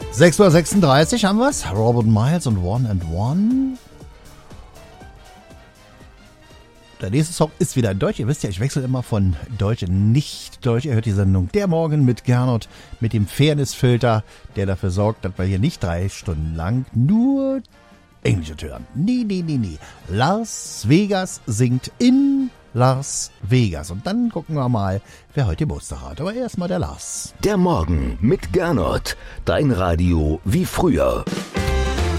6:36 haben wir's. Robert Miles und One and One. Der nächste Song ist wieder in Deutsch. Ihr wisst ja, ich wechsle immer von Deutsch in Nicht-Deutsch. Ihr hört die Sendung Der Morgen mit Gernot, mit dem Fairness-Filter, der dafür sorgt, dass wir hier nicht 3 Stunden lang nur Englisch hören. Nee. Las Vegas singt in Las Vegas. Und dann gucken wir mal, wer heute Geburtstag hat. Aber erstmal der Lars. Der Morgen mit Gernot. Dein Radio wie früher.